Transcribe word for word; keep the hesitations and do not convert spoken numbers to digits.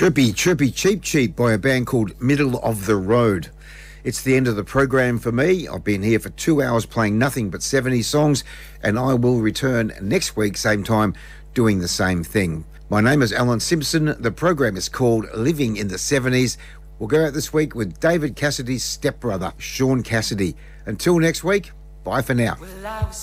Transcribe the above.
Chirpy, Chirpy, Cheap Cheap by a band called Middle of the Road. It's the end of the program for me. I've been here for two hours playing nothing but seventies songs, and I will return next week, same time, doing the same thing. My name is Alan Simpson. The program is called Living in the seventies. We'll go out this week with David Cassidy's stepbrother, Sean Cassidy. Until next week, bye for now.